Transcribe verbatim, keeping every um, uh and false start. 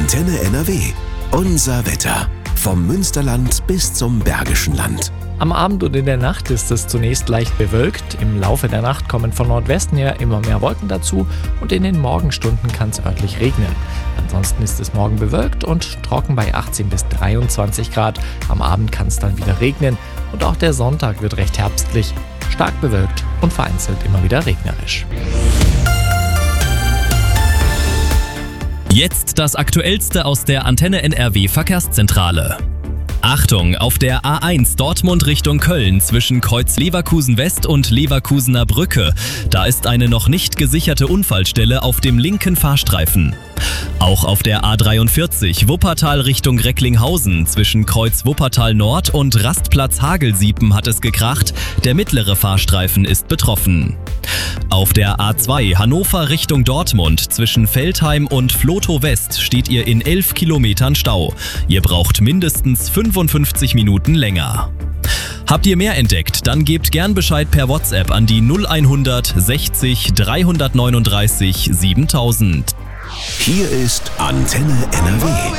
Antenne N R W. Unser Wetter. Vom Münsterland bis zum Bergischen Land. Am Abend und in der Nacht ist es zunächst leicht bewölkt. Im Laufe der Nacht kommen von Nordwesten her immer mehr Wolken dazu und in den Morgenstunden kann es örtlich regnen. Ansonsten ist es morgen bewölkt und trocken bei achtzehn bis dreiundzwanzig Grad. Am Abend kann es dann wieder regnen und auch der Sonntag wird recht herbstlich, stark bewölkt und vereinzelt immer wieder regnerisch. Jetzt das Aktuellste aus der Antenne N R W Verkehrszentrale. Achtung, auf der A eins Dortmund Richtung Köln zwischen Kreuz Leverkusen West und Leverkusener Brücke. Da ist eine noch nicht gesicherte Unfallstelle auf dem linken Fahrstreifen. Auch auf der A dreiundvierzig Wuppertal Richtung Recklinghausen zwischen Kreuz Wuppertal Nord und Rastplatz Hagelsiepen hat es gekracht. Der mittlere Fahrstreifen ist betroffen. Auf der A zwei Hannover Richtung Dortmund zwischen Veltheim und Flotow West steht ihr in elf Kilometern Stau. Ihr braucht mindestens fünfundfünfzig Minuten länger. Habt ihr mehr entdeckt? Dann gebt gern Bescheid per WhatsApp an die null hundert sechzig dreihundertneununddreißig siebentausend. Hier ist Antenne N R W.